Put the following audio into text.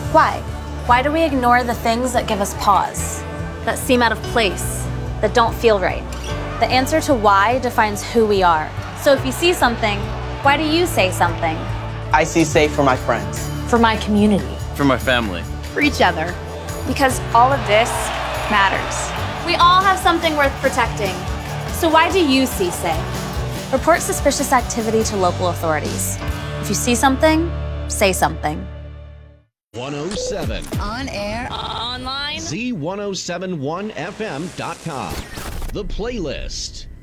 Why? Why do we ignore the things that give us pause, that seem out of place, that don't feel right? The answer to why defines who we are. So if you see something, why do you say something? I see safe for my friends. For my community. For my family. For each other. Because all of this matters. We all have something worth protecting. So why do you see say? Report suspicious activity to local authorities. If you see something, say something. 107. On air. Online. Z1071fm.com. The Playlist.